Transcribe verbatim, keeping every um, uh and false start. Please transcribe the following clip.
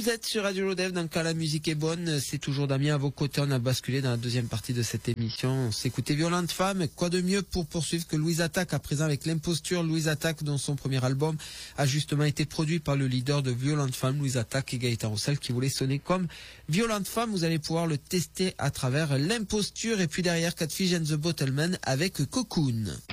Vous êtes sur Radio Lodève, dans Quand la musique est bonne, c'est toujours Damien à vos côtés. On a basculé dans la deuxième partie de cette émission. On s'écoutait Violente Femme. Quoi de mieux pour poursuivre que Louise Attaque, à présent avec l'imposture. Louise Attaque, dont son premier album a justement été produit par le leader de Violente Femme, Louise Attaque et Gaëtan Roussel, qui voulait sonner comme Violente Femme. Vous allez pouvoir le tester à travers l'imposture. Et puis derrière, Catfish and the Bottlemen avec Cocoon.